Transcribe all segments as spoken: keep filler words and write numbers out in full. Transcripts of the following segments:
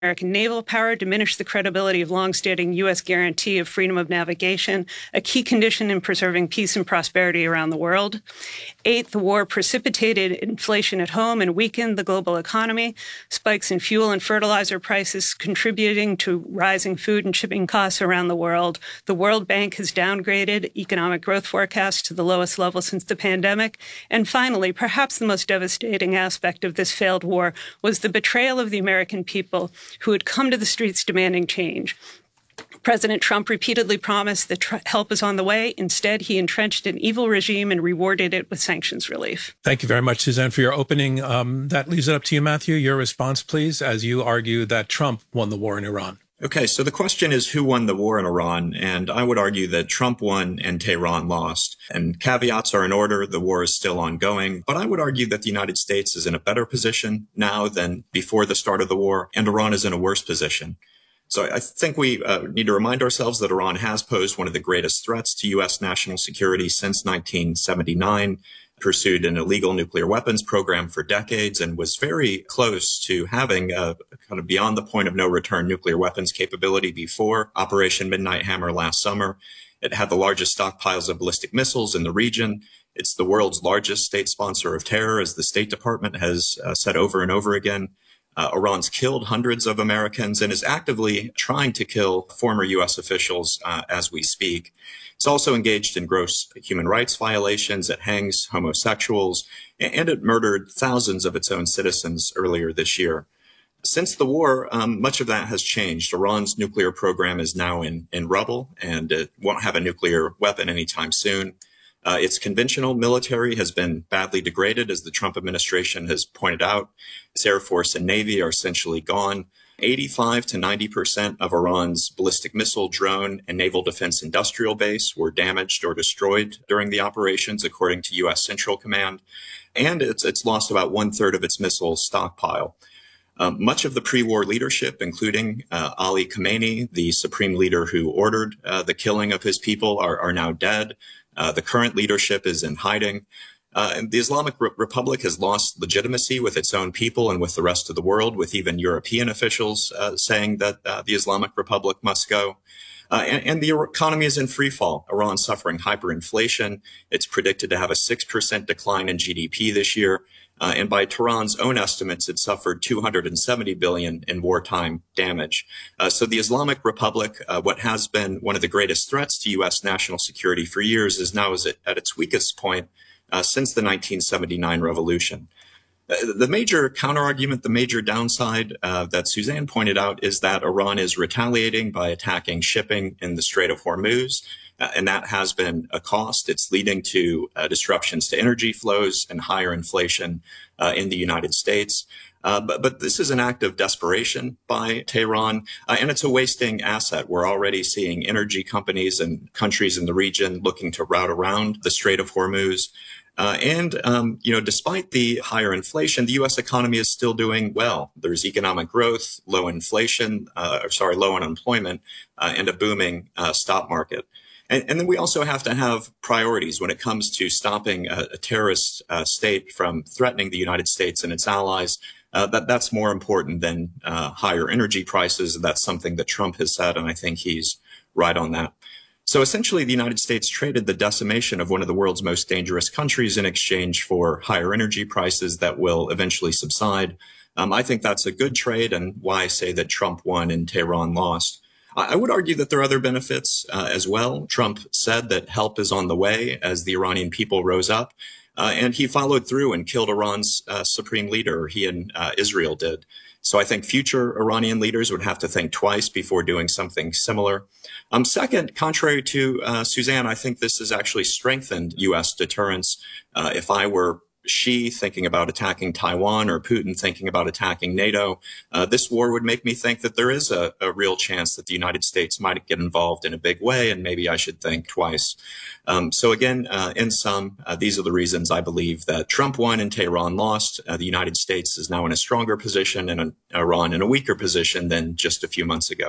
American naval power, diminish the credibility of longstanding U S guarantee of freedom of navigation, a key condition in preserving peace and prosperity around the world. Eight, the war precipitated inflation at home and weakened the global economy, spikes in fuel and fertilizer prices contributing to rising food and shipping costs around the world. The World Bank has downgraded economic growth forecasts to the lowest level since the pandemic. And finally, perhaps the most devastating aspect of this failed war was the betrayal of the American people who had come to the streets demanding change. President Trump repeatedly promised that tr- help is on the way. Instead, he entrenched an evil regime and rewarded it with sanctions relief. Thank you very much, Suzanne, for your opening. Um, that leaves it up to you, Matthew. Your response, please, as you argue that Trump won the war in Iran. Okay, so the question is who won the war in Iran? And I would argue that Trump won and Tehran lost. And caveats are in order. The war is still ongoing. But I would argue that the United States is in a better position now than before the start of the war, and Iran is in a worse position. So I think we uh, need to remind ourselves that Iran has posed one of the greatest threats to U S national security since nineteen seventy-nine, pursued an illegal nuclear weapons program for decades, and was very close to having a kind of beyond the point of no return nuclear weapons capability before Operation Midnight Hammer last summer. It had the largest stockpiles of ballistic missiles in the region. It's the world's largest state sponsor of terror, as the State Department has uh, said over and over again. Uh, Iran's killed hundreds of Americans and is actively trying to kill former U S officials uh, as we speak. It's also engaged in gross human rights violations. It hangs homosexuals, and it murdered thousands of its own citizens earlier this year. Since the war, um, much of that has changed. Iran's nuclear program is now in, in rubble, and it won't have a nuclear weapon anytime soon. Uh, its conventional military has been badly degraded, as the Trump administration has pointed out. Its Air Force and Navy are essentially gone. eighty-five to ninety percent of Iran's ballistic missile, drone, and naval defense industrial base were damaged or destroyed during the operations, according to U S Central Command. And it's, it's lost about one third of its missile stockpile. Um, much of the pre-war leadership, including uh, Ali Khamenei, the supreme leader who ordered uh, the killing of his people, are, are now dead. Uh, the current leadership is in hiding. Uh, and the Islamic Re- Republic has lost legitimacy with its own people and with the rest of the world, with even European officials uh, saying that uh, the Islamic Republic must go. Uh, and, and the economy is in free fall. Iran's suffering hyperinflation. It's predicted to have a six percent decline in G D P this year. Uh, and by Tehran's own estimates, it suffered two hundred seventy billion dollars in wartime damage. Uh, so the Islamic Republic, uh, what has been one of the greatest threats to U S national security for years, is now is at its weakest point uh, since the nineteen seventy-nine revolution. Uh, the major counterargument, the major downside uh, that Suzanne pointed out, is that Iran is retaliating by attacking shipping in the Strait of Hormuz. Uh, and that has been a cost. It's leading to uh, disruptions to energy flows and higher inflation uh, in the United States. Uh, but, but this is an act of desperation by Tehran, uh, and it's a wasting asset. We're already seeing energy companies and countries in the region looking to route around the Strait of Hormuz. Uh, and, um, you know, despite the higher inflation, the U S economy is still doing well. There's economic growth, low inflation, uh, or sorry, low unemployment, uh, and a booming uh, stock market. And, and then we also have to have priorities when it comes to stopping a, a terrorist uh, state from threatening the United States and its allies. Uh, that that's more important than uh, higher energy prices. That's something that Trump has said, and I think he's right on that. So essentially, the United States traded the decimation of one of the world's most dangerous countries in exchange for higher energy prices that will eventually subside. Um, I think that's a good trade, and why I say that Trump won and Tehran lost. I would argue that there are other benefits uh, as well. Trump said that help is on the way as the Iranian people rose up. Uh, and he followed through and killed Iran's uh, supreme leader. He and uh, Israel did. So I think future Iranian leaders would have to think twice before doing something similar. Um, second, contrary to uh, Suzanne, I think this has actually strengthened U S deterrence. Uh, if I were Xi thinking about attacking Taiwan or Putin thinking about attacking NATO, uh, this war would make me think that there is a, a real chance that the United States might get involved in a big way, and maybe I should think twice. Um, so again, uh, in sum, uh, these are the reasons I believe that Trump won and Tehran lost. Uh, the United States is now in a stronger position and Iran in a weaker position than just a few months ago.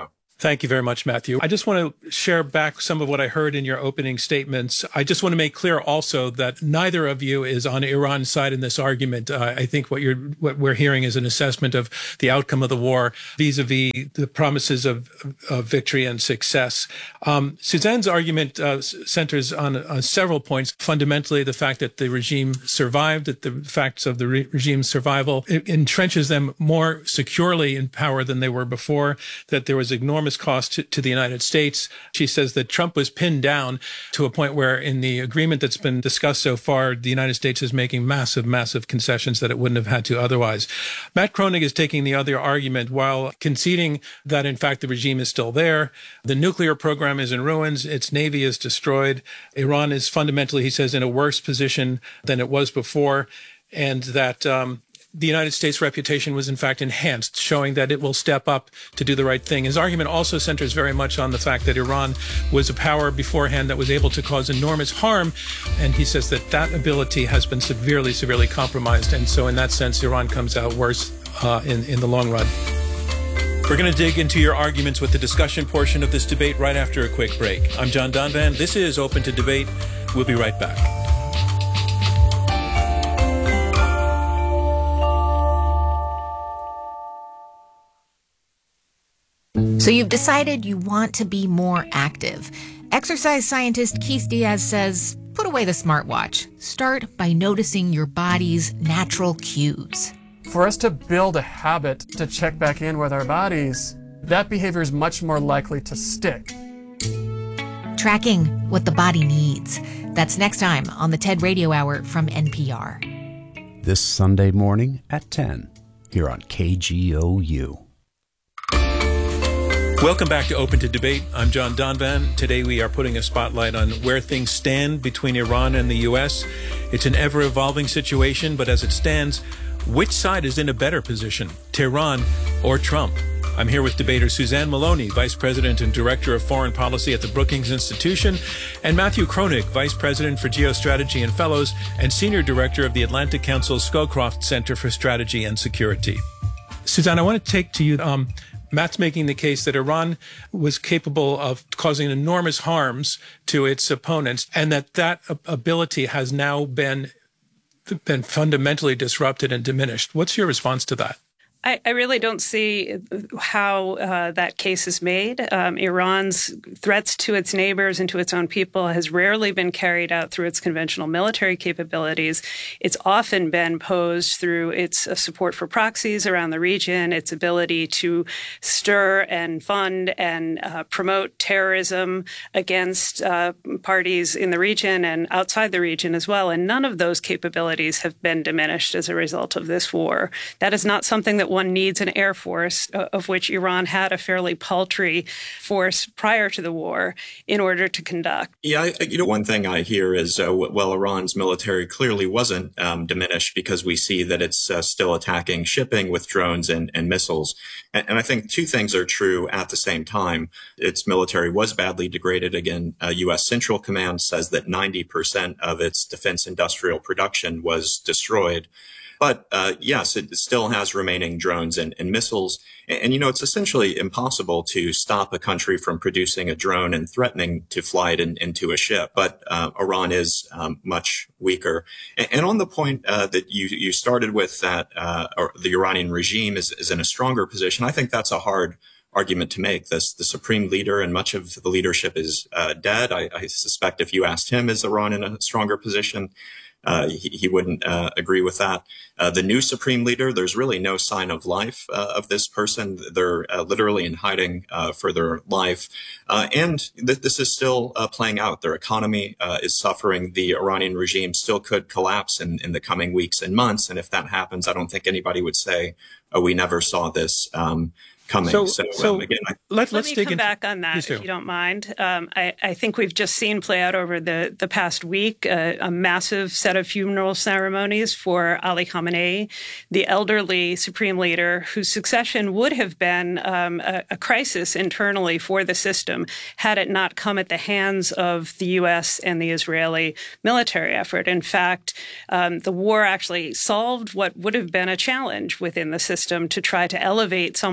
Thank you very much, Matthew. I just want to share back some of what I heard in your opening statements. I just want to make clear also that neither of you is on Iran's side in this argument. Uh, I think what you're what we're hearing is an assessment of the outcome of the war vis-a-vis the promises of, of victory and success. Um, Suzanne's argument uh, centers on uh, several points. Fundamentally, the fact that the regime survived, that the facts of the re- regime's survival it entrenches them more securely in power than they were before, that there was enormous cost to, to the United States. She says that Trump was pinned down to a point where in the agreement that's been discussed so far, the United States is making massive, massive concessions that it wouldn't have had to otherwise. Matt Kroenig is taking the other argument while conceding that, in fact, the regime is still there. The nuclear program is in ruins. Its navy is destroyed. Iran is fundamentally, he says, in a worse position than it was before, and that um, the United States' reputation was in fact enhanced, showing that it will step up to do the right thing. His argument also centers very much on the fact that Iran was a power beforehand that was able to cause enormous harm, and he says that that ability has been severely, severely compromised, and so in that sense, Iran comes out worse uh, in, in the long run. We're going to dig into your arguments with the discussion portion of this debate right after a quick break. I'm John Donvan. This is Open to Debate. We'll be right back. So you've decided you want to be more active. Exercise scientist Keith Diaz says, put away the smartwatch. Start by noticing your body's natural cues. For us to build a habit to check back in with our bodies, that behavior is much more likely to stick. Tracking what the body needs. That's next time on the TED Radio Hour from N P R. This Sunday morning at ten, here on K G O U. Welcome back to Open to Debate. I'm John Donvan. Today we are putting a spotlight on where things stand between Iran and the U S. It's an ever-evolving situation, but as it stands, which side is in a better position, Tehran or Trump? I'm here with debater Suzanne Maloney, Vice President and Director of Foreign Policy at the Brookings Institution, and Matthew Kroenig, Vice President for Geostrategy and Fellows and Senior Director of the Atlantic Council's Scowcroft Center for Strategy and Security. Suzanne, I want to take to you... Um, Matt's making the case that Iran was capable of causing enormous harms to its opponents, and that that ability has now been been fundamentally disrupted and diminished. What's your response to that? I, I really don't see how uh, that case is made. Um, Iran's threats to its neighbors and to its own people has rarely been carried out through its conventional military capabilities. It's often been posed through its uh, support for proxies around the region, its ability to stir and fund and uh, promote terrorism against uh, parties in the region and outside the region as well. And none of those capabilities have been diminished as a result of this war. That is not something that one needs an air force, uh, of which Iran had a fairly paltry force prior to the war, in order to conduct. Yeah, I, you know, one thing I hear is, uh, well, Iran's military clearly wasn't um, diminished because we see that it's uh, still attacking shipping with drones and, and missiles. And, and I think two things are true at the same time. Its military was badly degraded. Again, uh, U S Central Command says that ninety percent of its defense industrial production was destroyed. But uh, yes, it still has remaining drones and, and missiles. And, and, you know, it's essentially impossible to stop a country from producing a drone and threatening to fly it in, into a ship. But uh, Iran is um, much weaker. And, and on the point uh, that you, you started with, that uh, or the Iranian regime is, is in a stronger position, I think that's a hard argument to make. This, the supreme leader and much of the leadership is uh, dead. I, I suspect if you asked him, is Iran in a stronger position? Uh, he, he wouldn't uh, agree with that. Uh, the new supreme leader, there's really no sign of life uh, of this person. They're uh, literally in hiding uh, for their life. Uh, and th- this is still uh, playing out. Their economy uh, is suffering. The Iranian regime still could collapse in, in the coming weeks and months. And if that happens, I don't think anybody would say, oh, we never saw this um coming. So, so, so um, again, I, let, Let let's me dig come into, back on that, Please if do. you don't mind. Um, I, I think we've just seen play out over the, the past week uh, a massive set of funeral ceremonies for Ali Khamenei, the elderly supreme leader whose succession would have been um, a, a crisis internally for the system had it not come at the hands of the U S and the Israeli military effort. In fact, um, the war actually solved what would have been a challenge within the system to try to elevate someone like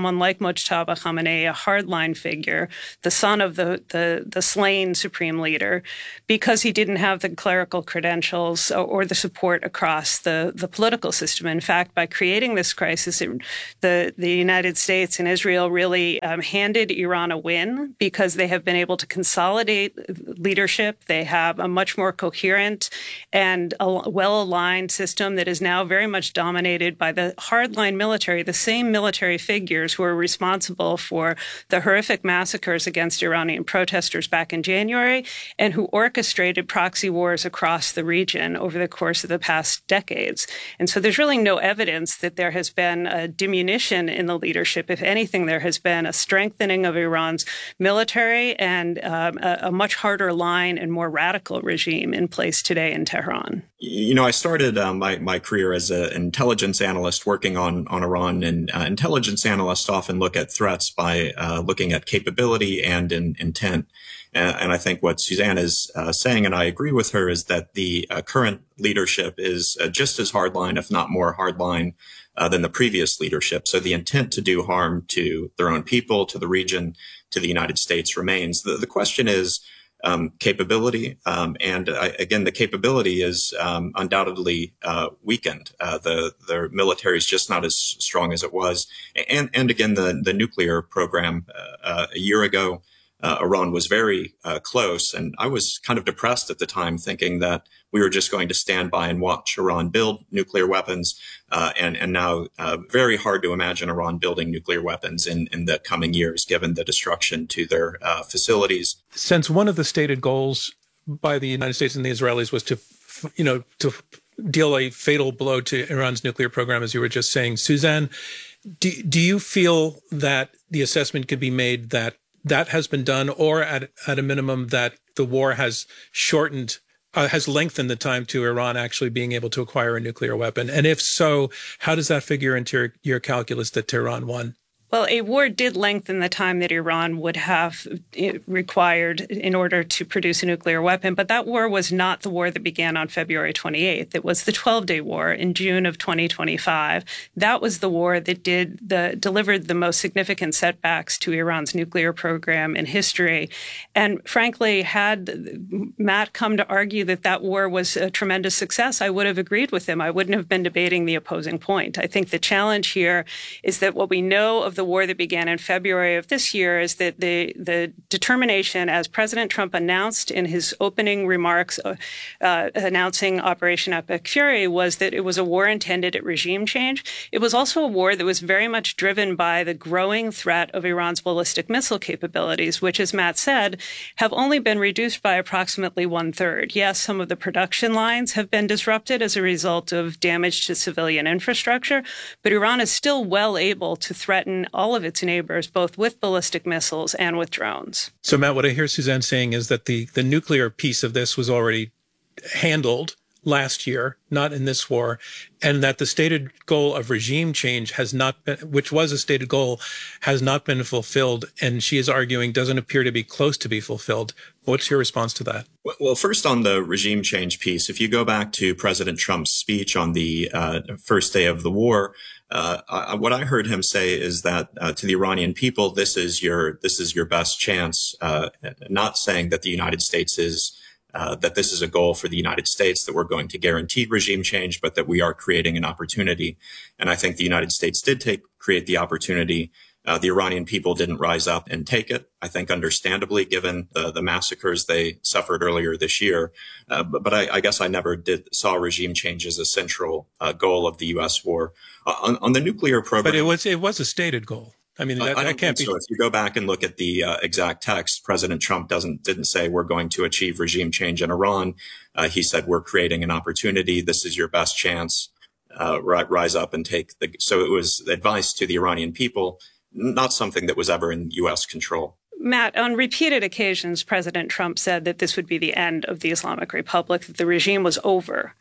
Mojtaba Khamenei, a hardline figure, the son of the, the, the slain supreme leader, because he didn't have the clerical credentials or the support across the, the political system. In fact, by creating this crisis, it, the, the United States and Israel really um, handed Iran a win because they have been able to consolidate leadership. They have a much more coherent and a well-aligned system that is now very much dominated by the hardline military, the same military figures who are responsible for the horrific massacres against Iranian protesters back in January and who orchestrated proxy wars across the region over the course of the past decades. And so there's really no evidence that there has been a diminution in the leadership. If anything, there has been a strengthening of Iran's military and um, a, a much harder line and more radical regime in place today in Tehran. You know, I started uh, my, my career as an intelligence analyst working on, on Iran, and uh, intelligence analysts often look at threats by uh, looking at capability and in, intent. Uh, and I think what Suzanne is uh, saying, and I agree with her, is that the uh, current leadership is uh, just as hardline, if not more hardline, uh, than the previous leadership. So the intent to do harm to their own people, to the region, to the United States remains. The, the question is, Um, capability. Um, and uh, again, the capability is um, undoubtedly uh, weakened. Uh, the the military is just not as strong as it was. And and again, the the nuclear program uh, uh, a year ago, uh, Iran was very uh, close. And I was kind of depressed at the time, thinking that we were just going to stand by and watch Iran build nuclear weapons. Uh, and, and now uh, very hard to imagine Iran building nuclear weapons in, in the coming years, given the destruction to their uh, facilities. Since one of the stated goals by the United States and the Israelis was to, you know, to deal a fatal blow to Iran's nuclear program, as you were just saying, Suzanne, do, do you feel that the assessment could be made that that has been done, or at, at a minimum that the war has shortened Uh, has lengthened the time to Iran actually being able to acquire a nuclear weapon? And if so, how does that figure into your, your calculus that Tehran won? Well, a war did lengthen the time that Iran would have required in order to produce a nuclear weapon. But that war was not the war that began on February twenty-eighth. It was the twelve-day war in June of twenty twenty-five. That was the war that did the delivered the most significant setbacks to Iran's nuclear program in history. And frankly, had Matt come to argue that that war was a tremendous success, I would have agreed with him. I wouldn't have been debating the opposing point. I think the challenge here is that what we know of the war that began in February of this year is that the, the determination, as President Trump announced in his opening remarks uh, uh, announcing Operation Epic Fury, was that it was a war intended at regime change. It was also a war that was very much driven by the growing threat of Iran's ballistic missile capabilities, which, as Matt said, have only been reduced by approximately one third. Yes, some of the production lines have been disrupted as a result of damage to civilian infrastructure, but Iran is still well able to threaten all of its neighbors, both with ballistic missiles and with drones. So, Matt, what I hear Suzanne saying is that the, the nuclear piece of this was already handled last year, not in this war, and that the stated goal of regime change has not been, which was a stated goal, has not been fulfilled, and she is arguing doesn't appear to be close to be fulfilled. What's your response to that? Well, first on the regime change piece, if you go back to President Trump's speech on the uh, first day of the war, uh, I, what I heard him say is that uh, to the Iranian people, this is your this is your best chance. Uh, not saying that the United States is uh, that this is a goal for the United States, that we're going to guarantee regime change, but that we are creating an opportunity. And I think the United States did take create the opportunity. Uh, the Iranian people didn't rise up and take it, I think, understandably, given the, the massacres they suffered earlier this year. Uh, but but I, I guess I never did saw regime change as a central uh, goal of the U S war. Uh, on, on the nuclear program. But it was it was a stated goal. I mean, that, I don't that can't think be. So. If you go back and look at the uh, exact text, President Trump doesn't didn't say we're going to achieve regime change in Iran. Uh, he said we're creating an opportunity. This is your best chance. Uh, rise up and take the. So it was advice to the Iranian people, not something that was ever in U S control. Matt, on repeated occasions, President Trump said that this would be the end of the Islamic Republic, that the regime was over.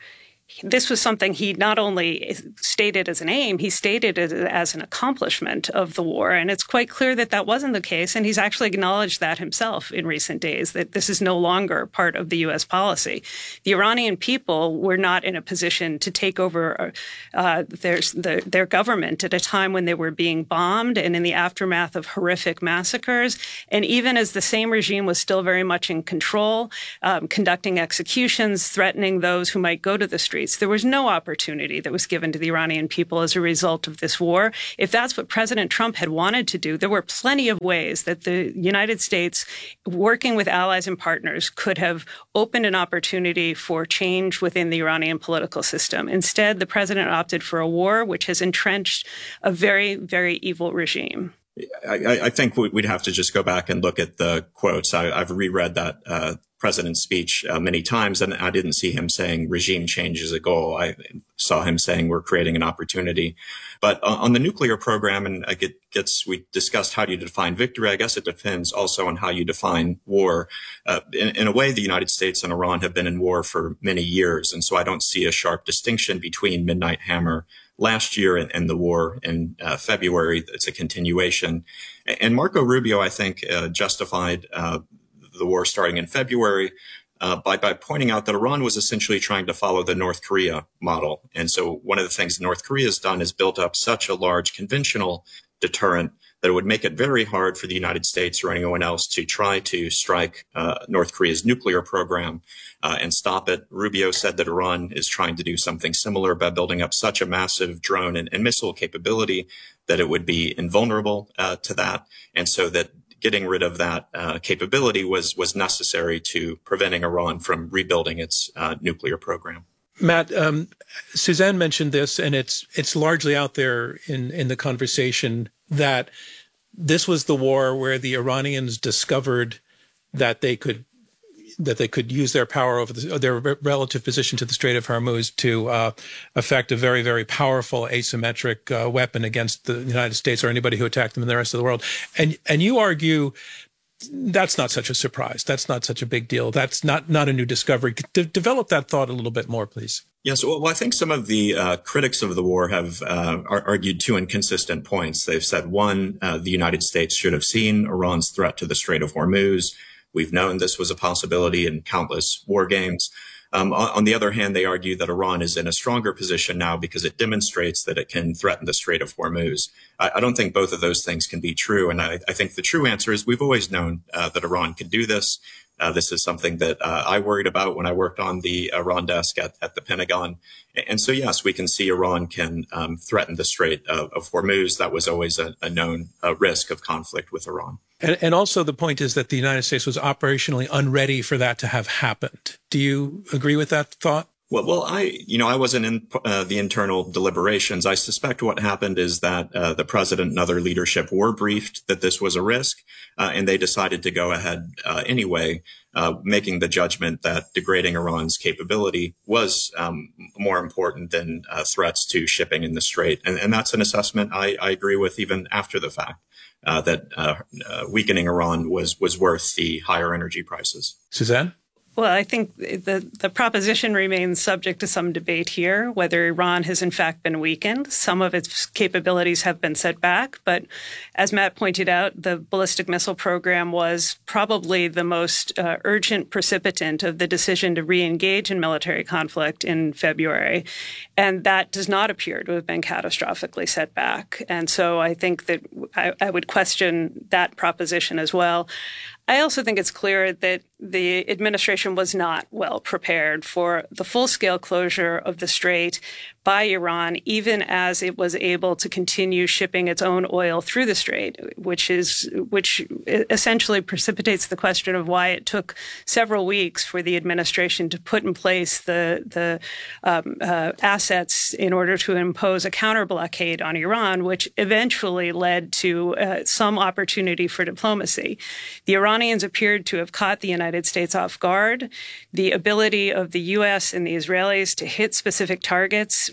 this was something he not only stated as an aim, he stated it as an accomplishment of the war. And it's quite clear that that wasn't the case. And he's actually acknowledged that himself in recent days, that this is no longer part of the U S policy. The Iranian people were not in a position to take over uh, their, the, their government at a time when they were being bombed and in the aftermath of horrific massacres. And even as the same regime was still very much in control, um, conducting executions, threatening those who might go to the streets, there was no opportunity that was given to the Iranian people as a result of this war. If that's what President Trump had wanted to do, there were plenty of ways that the United States, working with allies and partners, could have opened an opportunity for change within the Iranian political system. Instead, the president opted for a war which has entrenched a very, very evil regime. I, I think we'd have to just go back and look at the quotes. I, I've reread that uh, president's speech uh, many times, and I didn't see him saying regime change is a goal. I saw him saying we're creating an opportunity. But uh, on the nuclear program, and I get, gets, we discussed how do you define victory. I guess it depends also on how you define war. Uh, in, in a way, the United States and Iran have been in war for many years, and so I don't see a sharp distinction between Midnight Hammer last year and, and the war in uh, February. It's a continuation. And Marco Rubio, I think, uh, justified uh, the war starting in February uh, by, by pointing out that Iran was essentially trying to follow the North Korea model. And so one of the things North Korea has done is built up such a large conventional deterrent that it would make it very hard for the United States or anyone else to try to strike uh, North Korea's nuclear program uh, and stop it. Rubio said that Iran is trying to do something similar by building up such a massive drone and, and missile capability that it would be invulnerable uh, to that. And so that getting rid of that uh, capability was was necessary to preventing Iran from rebuilding its uh, nuclear program. Matt, um, Suzanne mentioned this, and it's it's largely out there in, in the conversation that this was the war where the Iranians discovered that they could that they could use their power over the, their relative position to the Strait of Hormuz to uh, affect a very, very powerful asymmetric uh, weapon against the United States or anybody who attacked them in the rest of the world. And and you argue that's not such a surprise. That's not such a big deal. That's not not a new discovery. De- develop that thought a little bit more, please. Yes, well, I think some of the uh, critics of the war have uh, argued two inconsistent points. They've said, one, uh, the United States should have seen Iran's threat to the Strait of Hormuz. We've known this was a possibility in countless war games. Um, on, on the other hand, they argue that Iran is in a stronger position now because it demonstrates that it can threaten the Strait of Hormuz. I, I don't think both of those things can be true. And I, I think the true answer is we've always known uh, that Iran could do this. Uh, this is something that uh, I worried about when I worked on the Iran desk at, at the Pentagon. And so, yes, we can see Iran can um, threaten the Strait of, of Hormuz. That was always a, a known uh, risk of conflict with Iran. And, and also the point is that the United States was operationally unready for that to have happened. Do you agree with that thought? Well, well, I, you know, I wasn't in uh, the internal deliberations. I suspect what happened is that uh, the president and other leadership were briefed that this was a risk, uh, and they decided to go ahead uh, anyway, uh, making the judgment that degrading Iran's capability was um, more important than uh, threats to shipping in the Strait. And, and that's an assessment I, I agree with even after the fact, uh, that uh, uh, weakening Iran was was worth the higher energy prices. Suzanne? Well, I think the, the proposition remains subject to some debate here, whether Iran has in fact been weakened. Some of its capabilities have been set back. But as Matt pointed out, the ballistic missile program was probably the most uh, urgent precipitant of the decision to re-engage in military conflict in February. And that does not appear to have been catastrophically set back. And so I think that I, I would question that proposition as well. I also think it's clear that the administration was not well prepared for the full-scale closure of the Strait by Iran, even as it was able to continue shipping its own oil through the Strait, which is which essentially precipitates the question of why it took several weeks for the administration to put in place the the um, uh, assets in order to impose a counter blockade on Iran, which eventually led to uh, some opportunity for diplomacy. The Iranians appeared to have caught the United States off guard. The ability of the U S and the Israelis to hit specific targets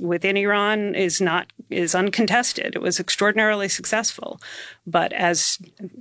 within Iran is not is uncontested. It was extraordinarily successful. But as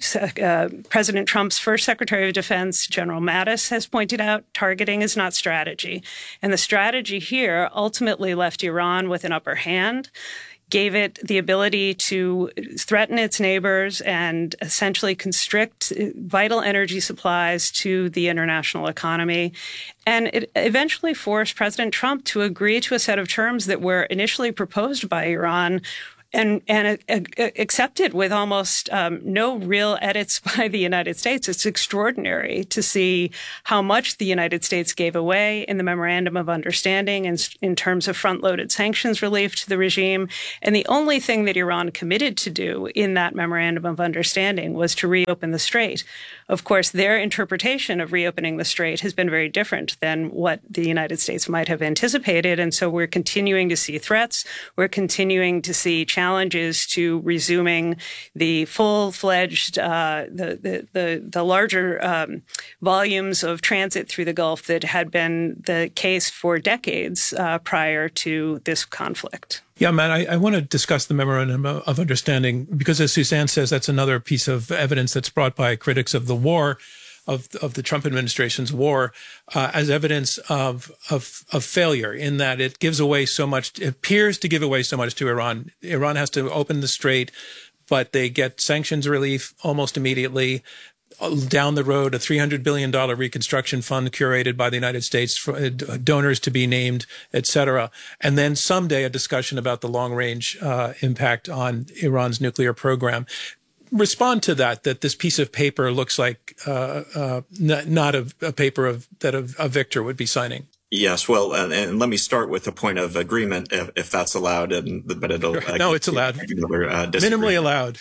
uh, President Trump's first Secretary of Defense, General Mattis, has pointed out, targeting is not strategy. And the strategy here ultimately left Iran with an upper hand, gave it the ability to threaten its neighbors and essentially constrict vital energy supplies to the international economy. And it eventually forced President Trump to agree to a set of terms that were initially proposed by Iran and, and uh, accepted with almost um, no real edits by the United States. It's extraordinary to see how much the United States gave away in the Memorandum of Understanding in, in terms of front-loaded sanctions relief to the regime. And the only thing that Iran committed to do in that Memorandum of Understanding was to reopen the Strait. Of course, their interpretation of reopening the Strait has been very different than what the United States might have anticipated. And so we're continuing to see threats. We're continuing to see challenges challenges to resuming the full-fledged, uh, the, the, the, the larger um, volumes of transit through the Gulf that had been the case for decades uh, prior to this conflict. Yeah, Matt, I, I want to discuss the Memorandum of Understanding because, as Suzanne says, that's another piece of evidence that's brought by critics of the war, of of the Trump administration's war, uh, as evidence of, of of failure in that it gives away so much, it appears to give away so much to Iran. Iran has to open the Strait, but they get sanctions relief almost immediately. Down the road, a three hundred billion dollars reconstruction fund curated by the United States, for donors to be named, et cetera. And then someday a discussion about the long-range uh, impact on Iran's nuclear program. Respond to that, that this piece of paper looks like uh, uh, n- not a, a paper of that a, a victor would be signing. Yes, well, and, and let me start with a point of agreement, if, if that's allowed, and but it'll uh, no, it's allowed, another, uh, minimally allowed.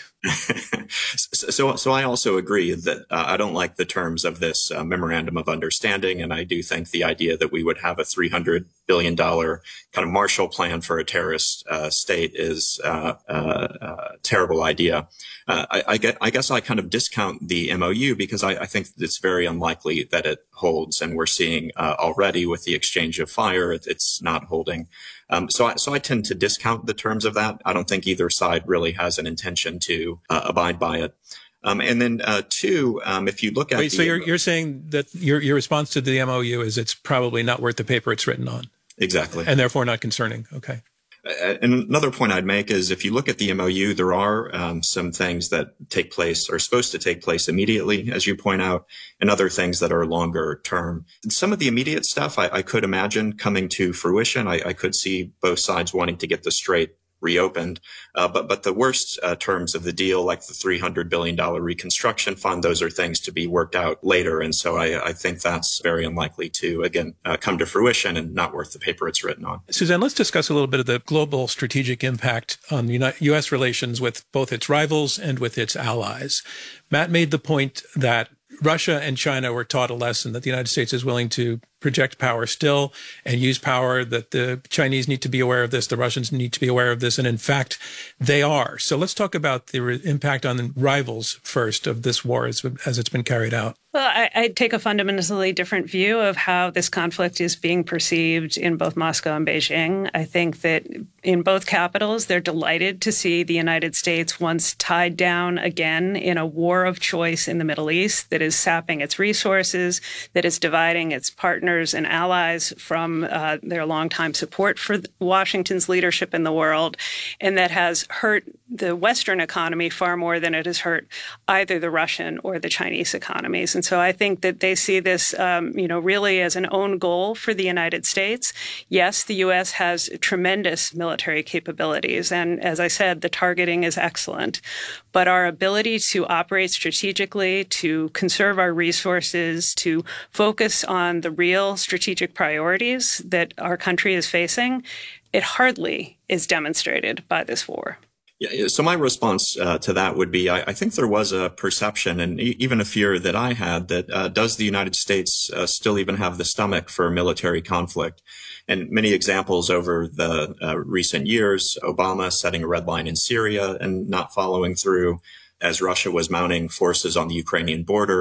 so, so I also agree that uh, I don't like the terms of this uh, memorandum of understanding, and I do think the idea that we would have a three hundred billion dollars kind of Marshall Plan for a terrorist uh, state is uh, uh, a terrible idea. Uh, I, I, get, I guess I kind of discount the M O U because I, I think it's very unlikely that it holds, and we're seeing uh, already with the exchange of fire, it, it's not holding. Um, so, I, so I tend to discount the terms of that. I don't think either side really has an intention to uh, abide by it. Um, and then uh, two, um, if you look at Wait, the, so you're you're saying that your your response to the M O U is it's probably not worth the paper it's written on. Exactly. And therefore not concerning. Okay. And another point I'd make is if you look at the M O U, there are um, some things that take place, are supposed to take place immediately, as you point out, and other things that are longer term. Some of the immediate stuff I, I could imagine coming to fruition. I, I could see both sides wanting to get the Strait reopened. Uh, but, but the worst uh, terms of the deal, like the three hundred billion dollars reconstruction fund, those are things to be worked out later. And so I, I think that's very unlikely to, again, uh, come to fruition and not worth the paper it's written on. Suzanne, let's discuss a little bit of the global strategic impact on the U S relations with both its rivals and with its allies. Matt made the point that Russia and China were taught a lesson that the United States is willing to project power still and use power, that the Chinese need to be aware of this, the Russians need to be aware of this, and in fact, they are. So let's talk about the re- impact on the rivals first of this war as, as it's been carried out. Well, I, I take a fundamentally different view of how this conflict is being perceived in both Moscow and Beijing. I think that in both capitals, they're delighted to see the United States once tied down again in a war of choice in the Middle East that is sapping its resources, that is dividing its partners and allies from uh, their longtime support for Washington's leadership in the world, and that has hurt the Western economy far more than it has hurt either the Russian or the Chinese economies. And so I think that they see this, um, you know, really as an own goal for the United States. Yes, the U S has tremendous military capabilities. And as I said, the targeting is excellent. But our ability to operate strategically, to conserve our resources, to focus on the real strategic priorities that our country is facing, it hardly is demonstrated by this war. Yeah, so my response uh, to that would be, I, I think there was a perception and e- even a fear that I had that uh, does the United States uh, still even have the stomach for military conflict? And many examples over the uh, recent years, Obama setting a red line in Syria and not following through as Russia was mounting forces on the Ukrainian border.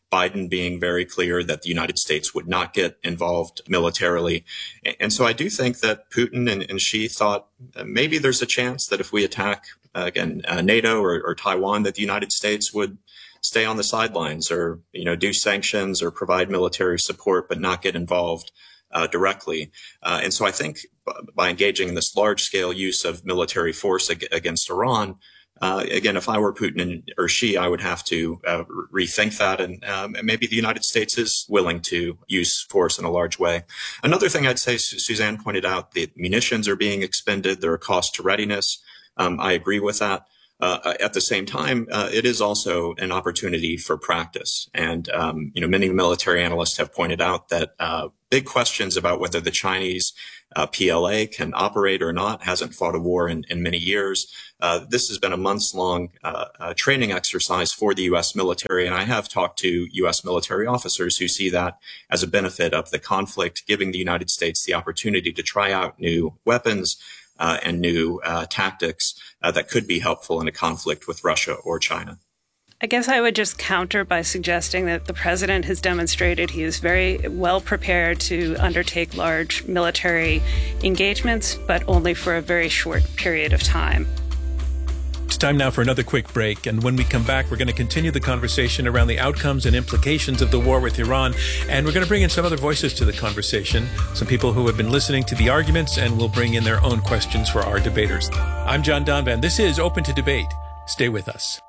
Biden being very clear that the United States would not get involved militarily. And so I do think that Putin and, and Xi thought maybe there's a chance that if we attack, uh, again, uh, NATO or, or Taiwan, that the United States would stay on the sidelines or, you know, do sanctions or provide military support, but not get involved uh, directly. Uh, and so I think by engaging in this large scale use of military force ag- against Iran, Uh, again, if I were Putin and, or Xi, I would have to uh, rethink that. And, um, and maybe the United States is willing to use force in a large way. Another thing I'd say, Su- Suzanne pointed out, the munitions are being expended. There are costs to readiness. Um, I agree with that. Uh, at the same time, uh, it is also an opportunity for practice. And, um, you know, many military analysts have pointed out that uh, big questions about whether the Chinese uh, P L A can operate or not, hasn't fought a war in, in many years. Uh, this has been a months-long uh, uh, training exercise for the U S military, and I have talked to U S military officers who see that as a benefit of the conflict, giving the United States the opportunity to try out new weapons uh, and new uh, tactics uh, that could be helpful in a conflict with Russia or China. I guess I would just counter by suggesting that the president has demonstrated he is very well prepared to undertake large military engagements, but only for a very short period of time. It's time now for another quick break, and when we come back, we're going to continue the conversation around the outcomes and implications of the war with Iran, and we're going to bring in some other voices to the conversation, some people who have been listening to the arguments, and will bring in their own questions for our debaters. I'm John Donvan. This is Open to Debate. Stay with us.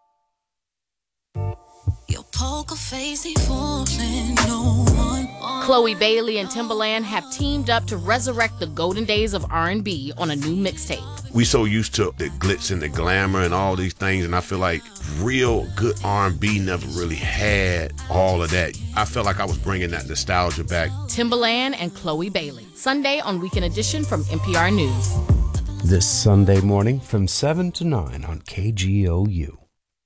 Chloe Bailey and Timbaland have teamed up to resurrect the golden days of R and B on a new mixtape. We so used to the glitz and the glamour and all these things, and I feel like real good R and B never really had all of that. I felt like I was bringing that nostalgia back. Timbaland and Chloe Bailey, Sunday on Weekend Edition from N P R News. This Sunday morning from seven to nine on K G O U.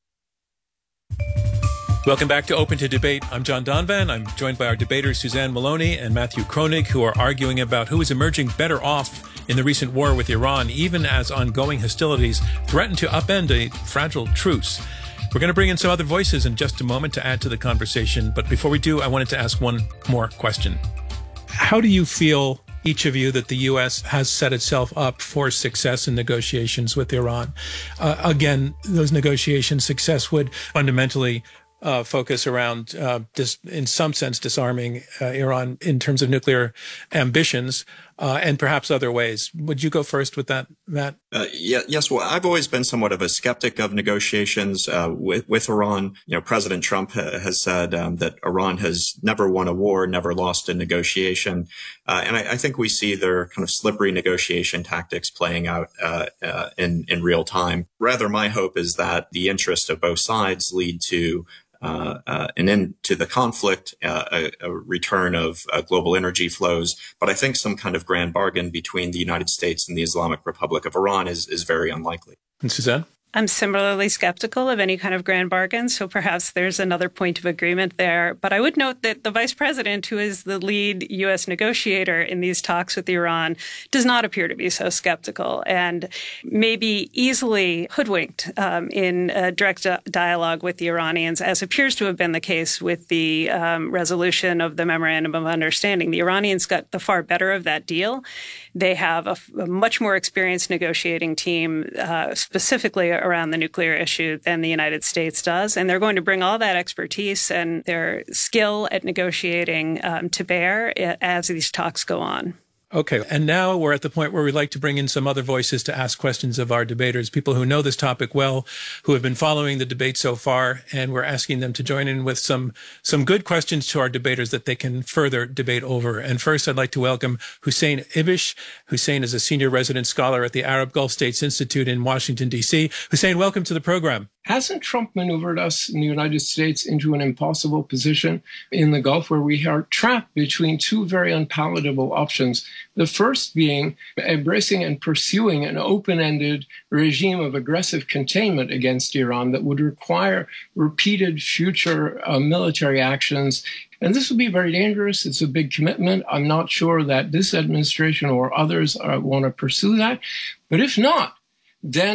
Welcome back to Open to Debate. I'm John Donvan. I'm joined by our debaters Suzanne Maloney and Matthew Kronig, who are arguing about who is emerging better off in the recent war with Iran, even as ongoing hostilities threaten to upend a fragile truce. We're going to bring in some other voices in just a moment to add to the conversation. But before we do, I wanted to ask one more question. How do you feel, each of you, that the U S has set itself up for success in negotiations with Iran? Uh, again, those negotiations' success would fundamentally Uh, focus around, uh, dis- in some sense, disarming uh, Iran in terms of nuclear ambitions uh, and perhaps other ways. Would you go first with that, Matt? Uh, yeah, yes. Well, I've always been somewhat of a skeptic of negotiations uh, with, with Iran. You know, President Trump ha- has said um, that Iran has never won a war, never lost a negotiation. Uh, and I, I think we see their kind of slippery negotiation tactics playing out uh, uh, in, in real time. Rather, my hope is that the interests of both sides lead to Uh, uh, an end to the conflict, uh, a, a return of uh, global energy flows. But I think some kind of grand bargain between the United States and the Islamic Republic of Iran is, is very unlikely. And Suzanne? I'm similarly skeptical of any kind of grand bargain, so perhaps there's another point of agreement there. But I would note that the vice president, who is the lead U S negotiator in these talks with Iran, does not appear to be so skeptical and may be easily hoodwinked um, in a direct dialogue with the Iranians, as appears to have been the case with the um, resolution of the Memorandum of Understanding. The Iranians got the far better of that deal. They have a, a much more experienced negotiating team, uh, specifically around the nuclear issue, than the United States does. And they're going to bring all that expertise and their skill at negotiating um, to bear as these talks go on. Okay. And now we're at the point where we'd like to bring in some other voices to ask questions of our debaters, people who know this topic well, who have been following the debate so far. And we're asking them to join in with some, some good questions to our debaters that they can further debate over. And first, I'd like to welcome Hussein Ibish. Hussein is a senior resident scholar at the Arab Gulf States Institute in Washington, D C. Hussein, welcome to the program. Hasn't Trump maneuvered us in the United States into an impossible position in the Gulf where we are trapped between two very unpalatable options? The first being embracing and pursuing an open-ended regime of aggressive containment against Iran that would require repeated future uh, military actions. And this would be very dangerous. It's a big commitment. I'm not sure that this administration or others uh, want to pursue that. But if not, then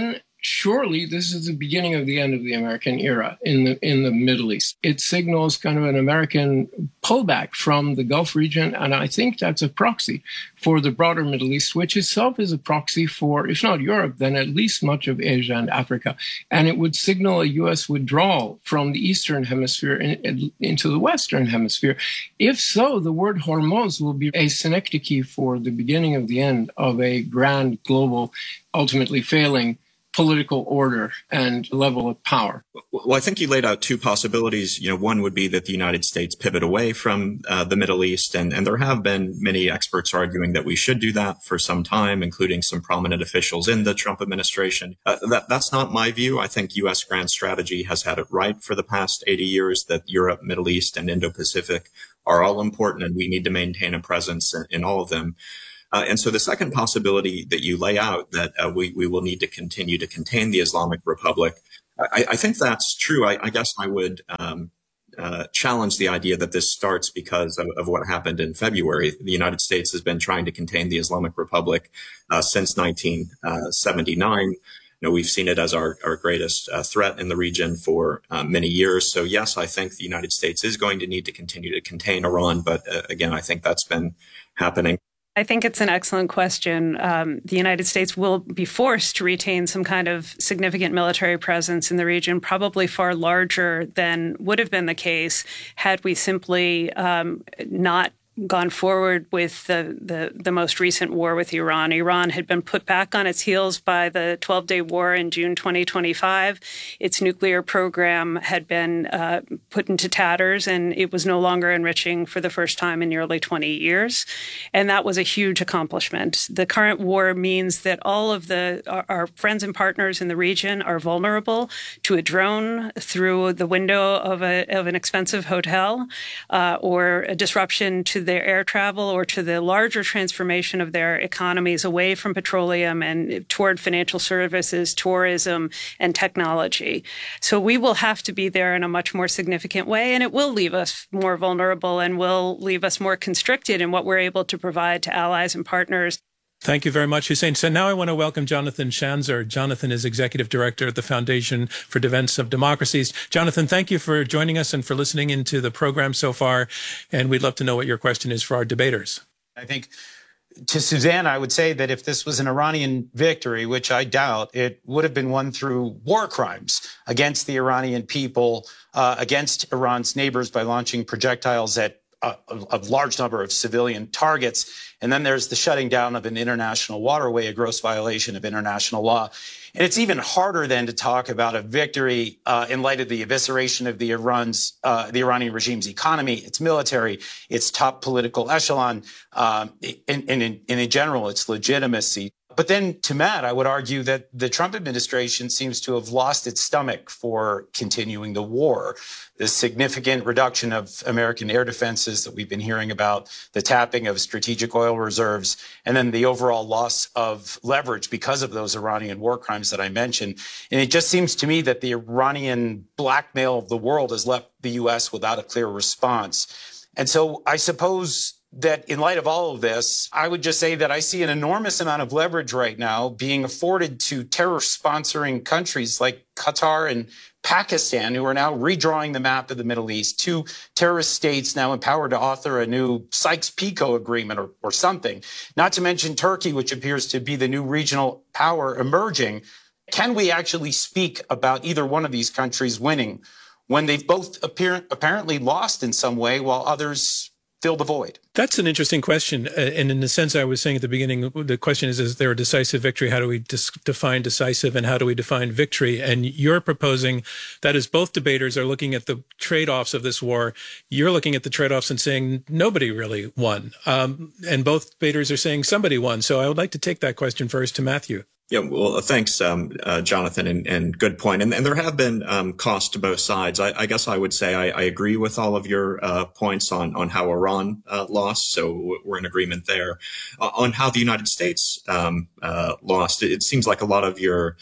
surely this is the beginning of the end of the American era in the in the Middle East. It signals kind of an American pullback from the Gulf region, and I think that's a proxy for the broader Middle East, which itself is a proxy for, if not Europe, then at least much of Asia and Africa. And it would signal a U S withdrawal from the Eastern Hemisphere in, in, into the Western Hemisphere. If so, the word Hormuz will be a synecdoche for the beginning of the end of a grand global, ultimately failing political order and level of power. Well, I think you laid out two possibilities. You know, one would be that the United States pivot away from uh, the Middle East, and, and there have been many experts arguing that we should do that for some time, including some prominent officials in the Trump administration. Uh, that, that's not my view. I think U S grand strategy has had it right for the past eighty years that Europe, Middle East, and Indo-Pacific are all important, and we need to maintain a presence in, in all of them. Uh, and so the second possibility that you lay out, that uh, we, we will need to continue to contain the Islamic Republic, I, I think that's true. I, I guess I would um, uh, challenge the idea that this starts because of, of what happened in February. The United States has been trying to contain the Islamic Republic uh, since nineteen seventy-nine. You know, we've seen it as our, our greatest uh, threat in the region for uh, many years. So yes, I think the United States is going to need to continue to contain Iran. But uh, again, I think that's been happening. I think it's an excellent question. Um, the United States will be forced to retain some kind of significant military presence in the region, probably far larger than would have been the case had we simply um, not gone forward with the, the, the most recent war with Iran. Iran had been put back on its heels by the twelve-day war in June twenty twenty-five. Its nuclear program had been uh, put into tatters, and it was no longer enriching for the first time in nearly twenty years. And that was a huge accomplishment. The current war means that all of the our, our friends and partners in the region are vulnerable to a drone through the window of, a, of an expensive hotel uh, or a disruption to their air travel or to the larger transformation of their economies away from petroleum and toward financial services, tourism, and technology. So we will have to be there in a much more significant way, and it will leave us more vulnerable and will leave us more constricted in what we're able to provide to allies and partners. Thank you very much, Hussein. So now I want to welcome Jonathan Schanzer. Jonathan is Executive Director at the Foundation for Defense of Democracies. Jonathan, thank you for joining us and for listening into the program so far. And we'd love to know what your question is for our debaters. I think to Suzanne, I would say that if this was an Iranian victory, which I doubt, it would have been won through war crimes against the Iranian people, uh, against Iran's neighbors by launching projectiles at a, a large number of civilian targets. And then there's the shutting down of an international waterway, a gross violation of international law. And it's even harder then to talk about a victory uh, in light of the evisceration of the Iran's, uh, the Iranian regime's economy, its military, its top political echelon, um, and, and, in, and in general, its legitimacy. But then to Matt, I would argue that the Trump administration seems to have lost its stomach for continuing the war. The significant reduction of American air defenses that we've been hearing about, the tapping of strategic oil reserves, and then the overall loss of leverage because of those Iranian war crimes that I mentioned. And it just seems to me that the Iranian blackmail of the world has left the U S without a clear response. And so I suppose that in light of all of this, I would just say that I see an enormous amount of leverage right now being afforded to terror-sponsoring countries like Qatar and Pakistan, who are now redrawing the map of the Middle East, two terrorist states now empowered to author a new Sykes-Picot agreement or, or something, not to mention Turkey, which appears to be the new regional power emerging. Can we actually speak about either one of these countries winning when they've both appear, apparently lost in some way while others fill the void? That's an interesting question. Uh, and in the sense I was saying at the beginning, the question is, is there a decisive victory? How do we dis- define decisive and how do we define victory? And you're proposing that as both debaters are looking at the trade-offs of this war, you're looking at the trade-offs and saying nobody really won. Um, and both debaters are saying somebody won. So I would like to take that question first to Matthew. Yeah, well, thanks, um, uh, Jonathan, and, and good point. And, and there have been um, costs to both sides. I, I guess I would say I, I agree with all of your uh, points on on how Iran uh, lost, so we're in agreement there. Uh, on how the United States um, uh, lost, it seems like a lot of your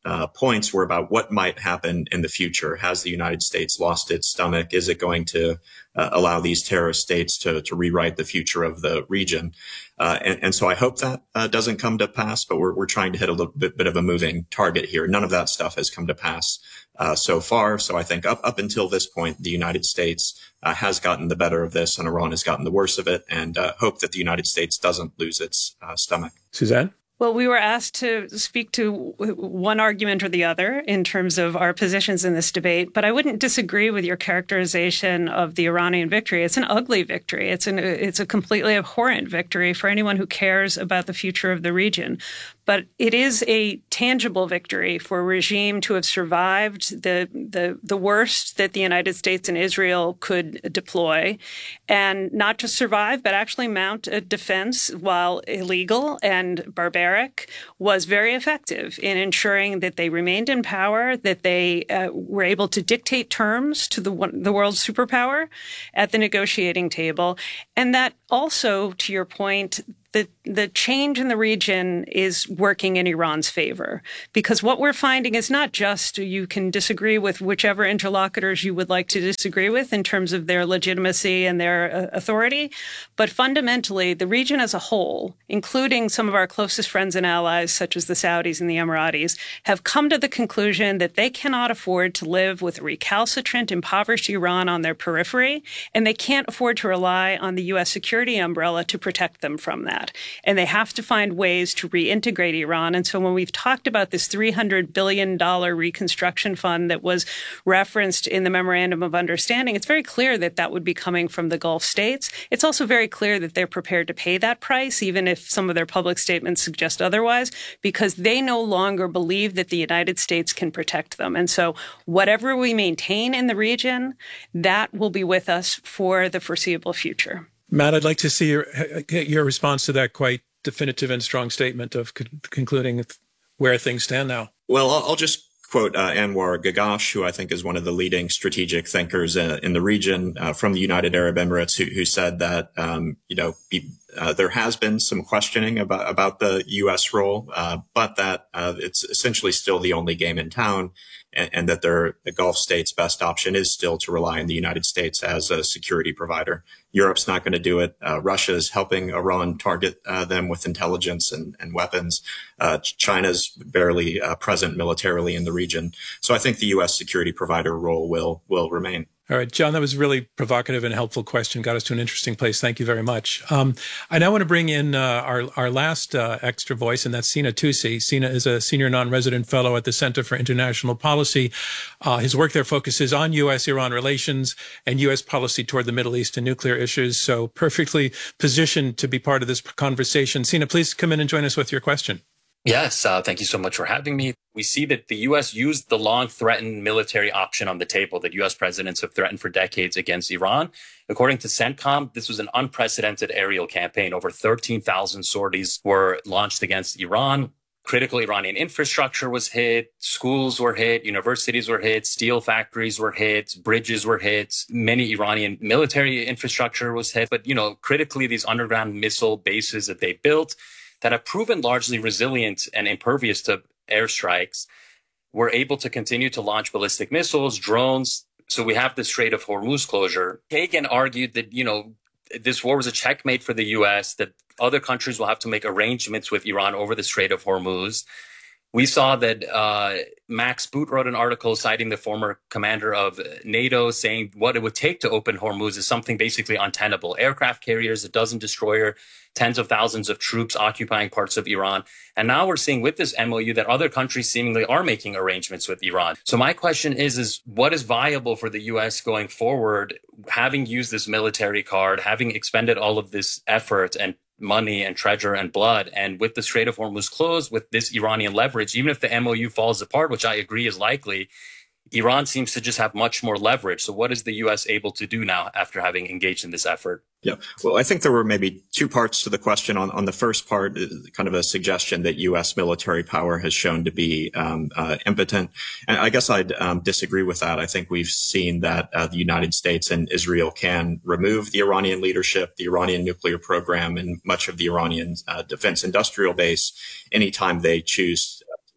uh, points were about what might happen in the future. Has the United States lost its stomach? Is it going to uh, allow these terrorist states to, to rewrite the future of the region? Uh, and, and so I hope that uh, doesn't come to pass, but we're, we're trying to hit a little bit, bit of a moving target here. None of that stuff has come to pass uh, so far. So I think up, up until this point, the United States uh, has gotten the better of this and Iran has gotten the worse of it, and uh, hope that the United States doesn't lose its uh, stomach. Suzanne? Well, we were asked to speak to one argument or the other in terms of our positions in this debate, but I wouldn't disagree with your characterization of the Iranian victory. It's an ugly victory. It's an it's a completely abhorrent victory for anyone who cares about the future of the region. But it is a tangible victory for a regime to have survived the, the, the worst that the United States and Israel could deploy, and not just survive, but actually mount a defense, while illegal and barbaric, was very effective in ensuring that they remained in power, that they uh, were able to dictate terms to the, the world's superpower at the negotiating table. And that also, to your point, The, the change in the region is working in Iran's favor, because what we're finding is not just you can disagree with whichever interlocutors you would like to disagree with in terms of their legitimacy and their uh, authority, but fundamentally the region as a whole, including some of our closest friends and allies such as the Saudis and the Emiratis, have come to the conclusion that they cannot afford to live with a recalcitrant, impoverished Iran on their periphery, and they can't afford to rely on the U S security umbrella to protect them from that. And they have to find ways to reintegrate Iran. And so when we've talked about this three hundred billion dollars reconstruction fund that was referenced in the Memorandum of Understanding, it's very clear that that would be coming from the Gulf states. It's also very clear that they're prepared to pay that price, even if some of their public statements suggest otherwise, because they no longer believe that the United States can protect them. And so whatever we maintain in the region, that will be with us for the foreseeable future. Matt, I'd like to see your get your response to that quite definitive and strong statement of con- concluding where things stand now. Well, I'll, I'll just quote uh, Anwar Gagash, who I think is one of the leading strategic thinkers uh, in the region uh, from the United Arab Emirates, who, who said that, um, you know, be, uh, there has been some questioning about, about the U S role, uh, but that uh, it's essentially still the only game in town, and, and that their, the Gulf states' best option is still to rely on the United States as a security provider. Europe's not going to do it. Uh, Russia is helping Iran target uh, them with intelligence and, and weapons. Uh, China's barely uh, present militarily in the region. So I think the U S security provider role will will remain. All right, John, that was a really provocative and helpful question. Got us to an interesting place. Thank you very much. Um, I now want to bring in uh, our, our last uh, extra voice, and that's Sina Tusi. Sina is a senior non-resident fellow at the Center for International Policy. Uh, his work there focuses on U S Iran relations and U S policy toward the Middle East and nuclear issues, so perfectly positioned to be part of this conversation. Sina, please come in and join us with your question. Yes, uh, thank you so much for having me. We see that the U S used the long-threatened military option on the table that U S presidents have threatened for decades against Iran. According to CENTCOM, this was an unprecedented aerial campaign. Over thirteen thousand sorties were launched against Iran. Critical Iranian infrastructure was hit, schools were hit, universities were hit, steel factories were hit, bridges were hit, many Iranian military infrastructure was hit. But, you know, critically, these underground missile bases that they built that have proven largely resilient and impervious to airstrikes were able to continue to launch ballistic missiles, drones. So we have the Strait of Hormuz closure. Kagan argued that, you know, this war was a checkmate for the U S, that other countries will have to make arrangements with Iran over the Strait of Hormuz. We saw that uh, Max Boot wrote an article citing the former commander of NATO, saying what it would take to open Hormuz is something basically untenable. Aircraft carriers, a dozen destroyer, tens of thousands of troops occupying parts of Iran. And now we're seeing with this M O U that other countries seemingly are making arrangements with Iran. So my question is, is what is viable for the U S going forward, having used this military card, having expended all of this effort and money and treasure and blood, and with the Strait of Hormuz closed, with this Iranian leverage, even if the M O U falls apart, which I agree is likely, Iran seems to just have much more leverage. So what is the U S able to do now after having engaged in this effort? Yeah. Well, I think there were maybe two parts to the question. On, on the first part, kind of a suggestion that U S military power has shown to be um, uh, impotent. And I guess I'd um, disagree with that. I think we've seen that uh, the United States and Israel can remove the Iranian leadership, the Iranian nuclear program, and much of the Iranian uh, defense industrial base anytime they choose to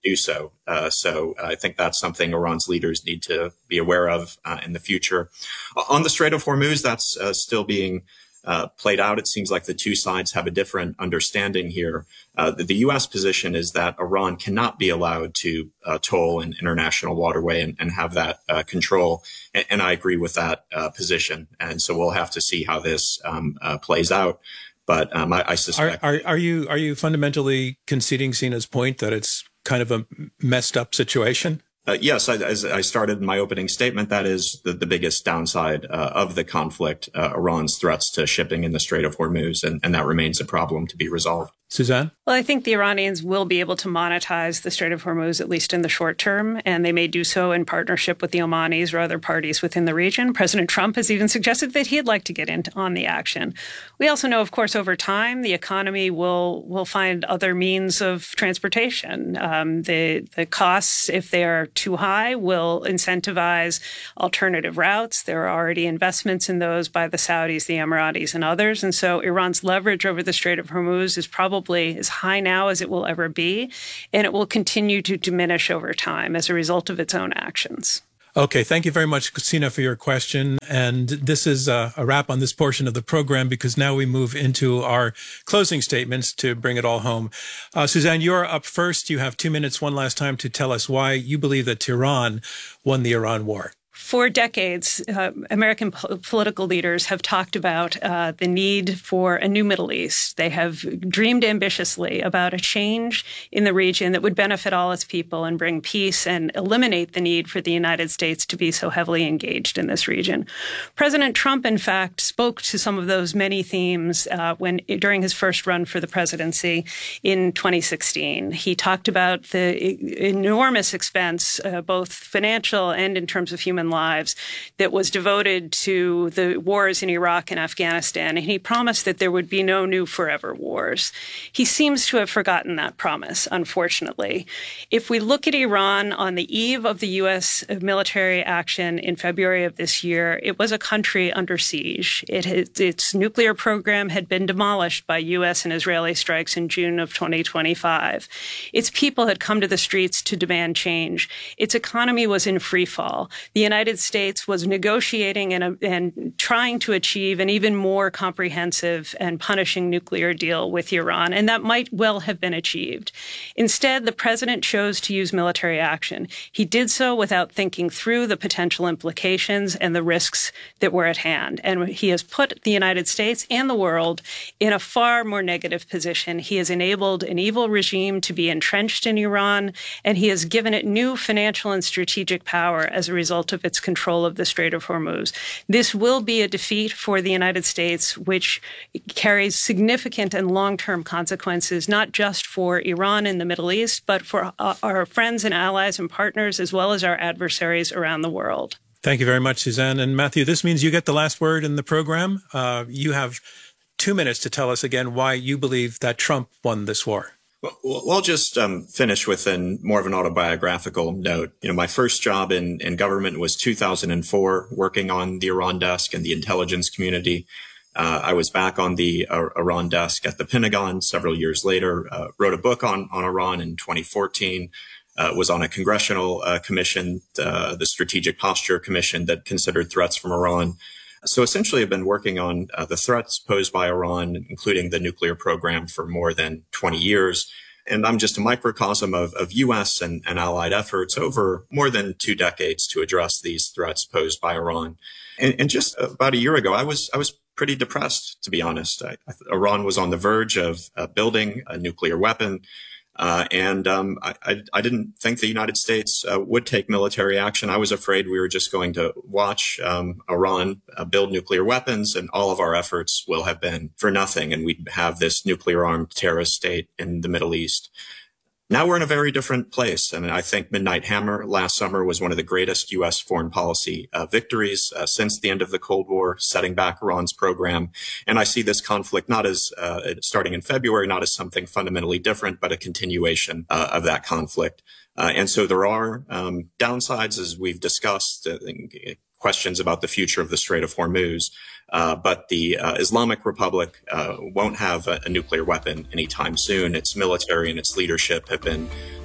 do so. Uh, so I think that's something Iran's leaders need to be aware of uh, in the future. On the Strait of Hormuz, that's uh, still being Uh, played out. It seems like the two sides have a different understanding here. Uh, the, the U S position is that Iran cannot be allowed to uh, toll an international waterway and, and have that uh, control. And, and I agree with that uh, position. And so we'll have to see how this um, uh, plays out. But um, I, I suspect. Are, are, are you are you fundamentally conceding Sina's point that it's kind of a messed up situation? Uh, yes, I, as I started in my opening statement, that is the, the biggest downside uh, of the conflict, uh, Iran's threats to shipping in the Strait of Hormuz, and, and that remains a problem to be resolved. Suzanne? Well, I think the Iranians will be able to monetize the Strait of Hormuz, at least in the short term, and they may do so in partnership with the Omanis or other parties within the region. President Trump has even suggested that he'd like to get in on the action. We also know, of course, over time, the economy will will find other means of transportation. Um, the, the costs, if they are too high, will incentivize alternative routes. There are already investments in those by the Saudis, the Emiratis, and others. And so Iran's leverage over the Strait of Hormuz is probably as high now as it will ever be, and it will continue to diminish over time as a result of its own actions. Okay, thank you very much, Sina, for your question. And this is a, a wrap on this portion of the program, because now we move into our closing statements to bring it all home. Uh, Suzanne, you're up first. You have two minutes one last time to tell us why you believe that Tehran won the Iran war. For decades, uh, American po- political leaders have talked about uh, the need for a new Middle East. They have dreamed ambitiously about a change in the region that would benefit all its people and bring peace and eliminate the need for the United States to be so heavily engaged in this region. President Trump, in fact, spoke to some of those many themes uh, when during his first run for the presidency in twenty sixteen. He talked about the enormous expense, uh, both financial and in terms of human lives, that was devoted to the wars in Iraq and Afghanistan, and he promised that there would be no new forever wars. He seems to have forgotten that promise, unfortunately. If we look at Iran on the eve of the U S military action in February of this year, it was a country under siege. It had, its nuclear program had been demolished by U S and Israeli strikes in June of twenty twenty-five. Its people had come to the streets to demand change. Its economy was in free fall. The United United States was negotiating and, and trying to achieve an even more comprehensive and punishing nuclear deal with Iran, and that might well have been achieved. Instead, the president chose to use military action. He did so without thinking through the potential implications and the risks that were at hand, and he has put the United States and the world in a far more negative position. He has enabled an evil regime to be entrenched in Iran, and he has given it new financial and strategic power as a result of its control of the Strait of Hormuz. This will be a defeat for the United States, which carries significant and long-term consequences, not just for Iran in the Middle East, but for uh, our friends and allies and partners, as well as our adversaries around the world. Thank you very much, Suzanne. And Matthew, this means you get the last word in the program. Uh, you have two minutes to tell us again why you believe that Trump won this war. Well, I'll just um, finish with an, more of an autobiographical note. You know, my first job in, in government was two thousand four, working on the Iran desk and the intelligence community. Uh, I was back on the uh, Iran desk at the Pentagon several years later, uh, wrote a book on, on Iran in twenty fourteen, uh, was on a congressional uh, commission, uh, the Strategic Posture Commission, that considered threats from Iran. So essentially, I've been working on uh, the threats posed by Iran, including the nuclear program, for more than twenty years. And I'm just a microcosm of, of U S and, and allied efforts over more than two decades to address these threats posed by Iran. And, and just about a year ago, I was I was pretty depressed, to be honest. I, I, Iran was on the verge of uh, building a nuclear weapon. Uh, and um, I, I, I didn't think the United States uh, would take military action. I was afraid we were just going to watch um, Iran uh, build nuclear weapons, and all of our efforts will have been for nothing, and we'd have this nuclear-armed terrorist state in the Middle East. Now we're in a very different place. I mean, I think Midnight Hammer last summer was one of the greatest U S foreign policy uh, victories uh, since the end of the Cold War, setting back Iran's program. And I see this conflict not as uh, starting in February, not as something fundamentally different, but a continuation uh, of that conflict. Uh, and so there are um, downsides, as we've discussed, uh, questions about the future of the Strait of Hormuz. Uh, but the uh, Islamic Republic uh, won't have a, a nuclear weapon anytime soon. Its military and its leadership have been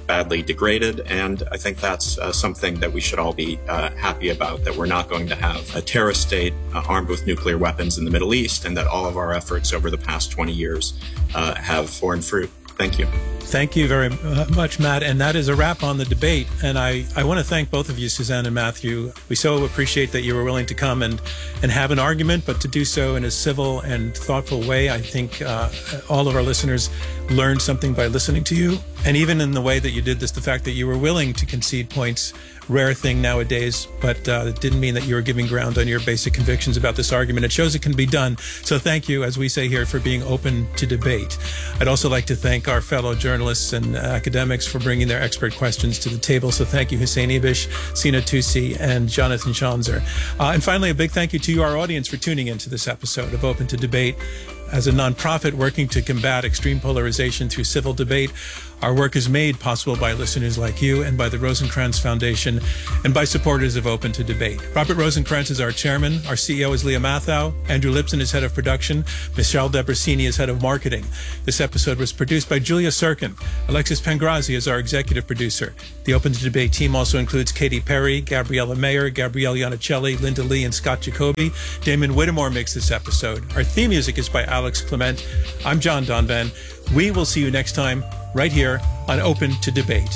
badly degraded. And I think that's uh, something that we should all be uh, happy about, that we're not going to have a terrorist state uh, armed with nuclear weapons in the Middle East, and that all of our efforts over the past twenty years uh, have borne fruit. Thank you. Thank you very much, Matt. And that is a wrap on the debate. And I, I want to thank both of you, Suzanne and Matthew. We so appreciate that you were willing to come and, and have an argument, but to do so in a civil and thoughtful way. I think uh, all of our listeners learned something by listening to you. And even in the way that you did this, the fact that you were willing to concede points, rare thing nowadays, but uh, it didn't mean that you were giving ground on your basic convictions about this argument. It shows it can be done. So thank you, as we say here, for being open to debate. I'd also like to thank our fellow journalists and academics for bringing their expert questions to the table. So thank you, Hussein Ibish, Sina Tusi, and Jonathan Schanzer. Uh, and finally, a big thank you to our audience for tuning into this episode of Open to Debate. As a nonprofit working to combat extreme polarization through civil debate, our work is made possible by listeners like you and by the Rosencrantz Foundation and by supporters of Open to Debate. Robert Rosencrantz is our chairman. Our C E O is Leah Mathau. Andrew Lipson is head of production. Michelle Debrasini is head of marketing. This episode was produced by Julia Serkin. Alexis Pengrazi is our executive producer. The Open to Debate team also includes Katy Perry, Gabriella Mayer, Gabrielle Iannicelli, Linda Lee, and Scott Jacoby. Damon Whittemore makes this episode. Our theme music is by Alex Clement. I'm John Donvan. We will see you next time right here on Open to Debate.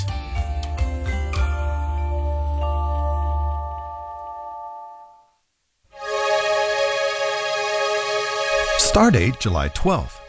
Stardate July twelfth.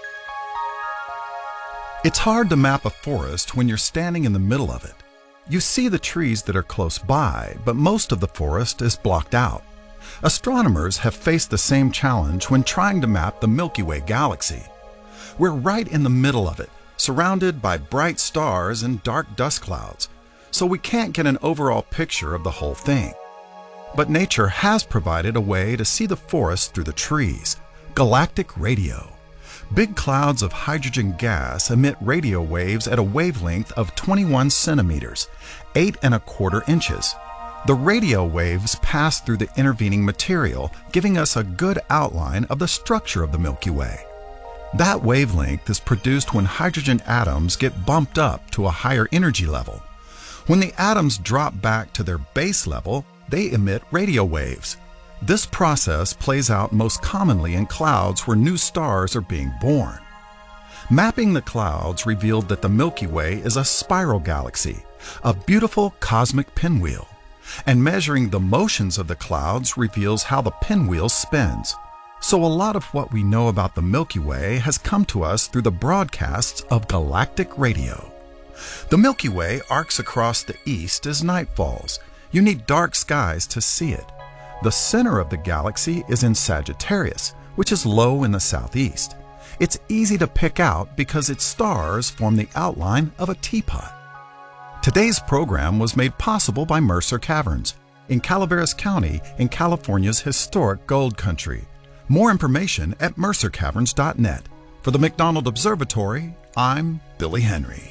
It's hard to map a forest when you're standing in the middle of it. You see the trees that are close by, but most of the forest is blocked out. Astronomers have faced the same challenge when trying to map the Milky Way galaxy. We're right in the middle of it, surrounded by bright stars and dark dust clouds, so we can't get an overall picture of the whole thing. But nature has provided a way to see the forest through the trees: galactic radio. Big clouds of hydrogen gas emit radio waves at a wavelength of twenty-one centimeters, eight and a quarter inches. The radio waves pass through the intervening material, giving us a good outline of the structure of the Milky Way. That wavelength is produced when hydrogen atoms get bumped up to a higher energy level. When the atoms drop back to their base level, they emit radio waves. This process plays out most commonly in clouds where new stars are being born. Mapping the clouds revealed that the Milky Way is a spiral galaxy, a beautiful cosmic pinwheel. And measuring the motions of the clouds reveals how the pinwheel spins. So a lot of what we know about the Milky Way has come to us through the broadcasts of galactic radio. The Milky Way arcs across the east as night falls. You need dark skies to see it. The center of the galaxy is in Sagittarius, which is low in the southeast. It's easy to pick out because its stars form the outline of a teapot. Today's program was made possible by Mercer Caverns in Calaveras County in California's historic gold country. More information at mercer caverns dot net. For the McDonald Observatory, I'm Billy Henry.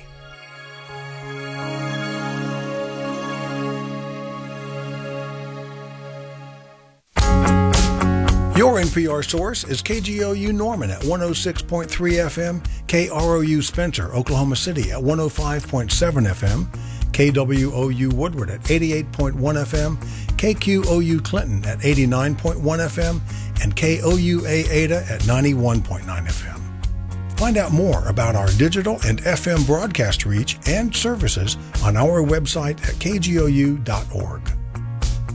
Your N P R source is K G O U Norman at one oh six point three F M, K R O U Spencer, Oklahoma City at one oh five point seven F M, K W O U Woodward at eighty-eight point one F M, K Q O U Clinton at eighty-nine point one F M, and K O U A Ada at ninety-one point nine F M. Find out more about our digital and F M broadcast reach and services on our website at K G O U dot org.